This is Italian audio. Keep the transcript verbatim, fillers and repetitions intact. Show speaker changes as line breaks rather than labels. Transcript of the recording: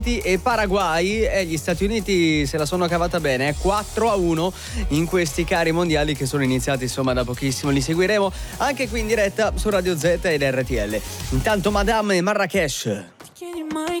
e Paraguay, e gli Stati Uniti se la sono cavata bene, eh? quattro a uno in questi cari mondiali che sono iniziati insomma da pochissimo. Li seguiremo anche qui in diretta su Radio Z ed R T L. Intanto Madame e Marrakesh.
Chiedi mai